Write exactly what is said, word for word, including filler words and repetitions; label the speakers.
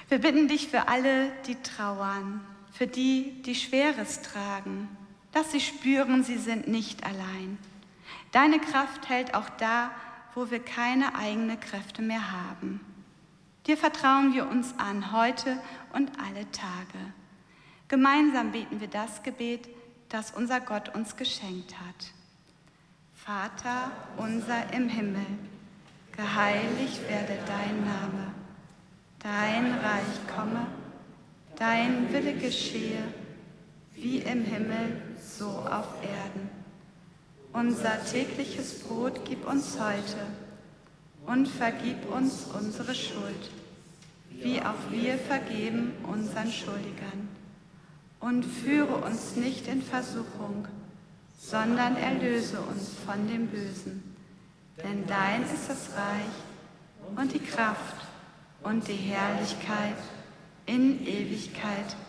Speaker 1: Wir bitten dich für alle, die trauern, für die, die Schweres tragen, dass sie spüren, sie sind nicht allein. Deine Kraft hält auch da, wo wir keine eigenen Kräfte mehr haben. Dir vertrauen wir uns an, heute und alle Tage. Gemeinsam beten wir das Gebet, das unser Gott uns geschenkt hat. Vater unser im Himmel, geheiligt werde dein Name. Dein Reich komme, dein Wille geschehe, wie im Himmel, so auf Erden. Unser tägliches Brot gib uns heute und vergib uns unsere Schuld, wie auch wir vergeben unseren Schuldigern. Und führe uns nicht in Versuchung, sondern erlöse uns von dem Bösen. Denn dein ist das Reich und die Kraft und die Herrlichkeit in Ewigkeit.